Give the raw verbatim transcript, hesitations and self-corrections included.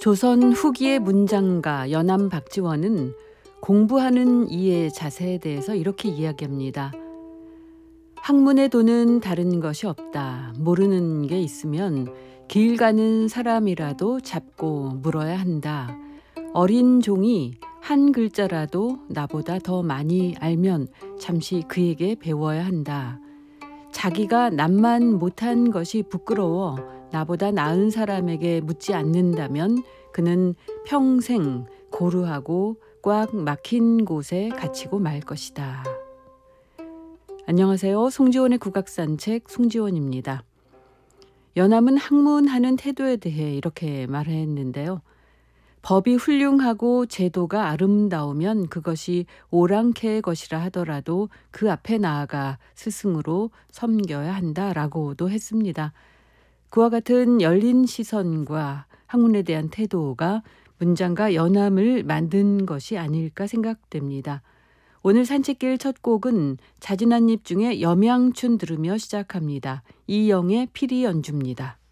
조선 후기의 문장가 연암 박지원은 공부하는 이의 자세에 대해서 이렇게 이야기합니다. 학문의 도는 다른 것이 없다. 모르는 게 있으면 길 가는 사람이라도 잡고 물어야 한다. 어린 종이 한 글자라도 나보다 더 많이 알면 잠시 그에게 배워야 한다. 자기가 남만 못한 것이 부끄러워 나보다 나은 사람에게 묻지 않는다면 그는 평생 고루하고 꽉 막힌 곳에 갇히고 말 것이다. 안녕하세요. 송지원의 국악산책 송지원입니다. 연암은 학문하는 태도에 대해 이렇게 말했는데요. 법이 훌륭하고 제도가 아름다우면 그것이 오랑캐의 것이라 하더라도 그 앞에 나아가 스승으로 섬겨야 한다라고도 했습니다. 그와 같은 열린 시선과 학문에 대한 태도가 문장가 연암을 만든 것이 아닐까 생각됩니다. 오늘 산책길 첫 곡은 자진한 입 중에 염양춘 들으며 시작합니다. 이영의 피리 연주입니다.